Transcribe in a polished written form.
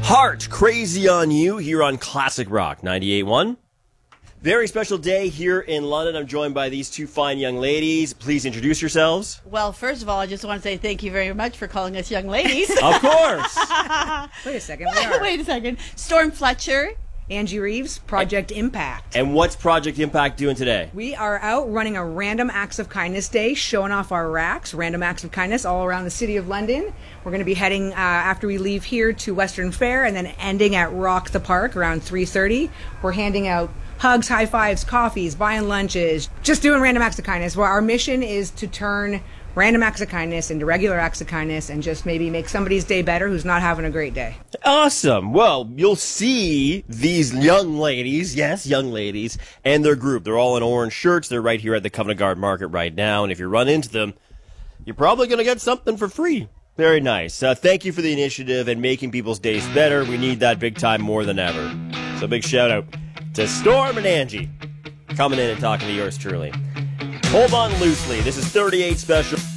Heart, Crazy on You, here on Classic Rock 98.1. Very special day here in London. I'm joined by these two fine young ladies. Please introduce yourselves. Well, first of all, I just want to say thank you very much for calling us young ladies. Of course. Wait a second. We are. Wait a second. Storm Fletcher. Angie Reeves, Project Impact. And what's Project Impact doing today? We are out running a Random Acts of Kindness Day, showing off our racks, Random Acts of Kindness, all around the city of London. We're going to be heading, after we leave here, to Western Fair, and then ending at Rock the Park around 3:30. We're handing out hugs, high fives, coffees, buying lunches, just doing Random Acts of Kindness. Well, our mission is to turn random acts of kindness into regular acts of kindness and just maybe make somebody's day better who's not having a great day. Awesome. Well, you'll see these young ladies, yes, young ladies, and their group. They're all in orange shirts. They're right here at the Covent Garden Market right now. And if you run into them, you're probably going to get something for free. Very nice. Thank you for the initiative and making people's days better. We need that big time more than ever. So big shout out to Storm and Angie coming in and talking to yours truly. Hold on loosely. This is 38 Special.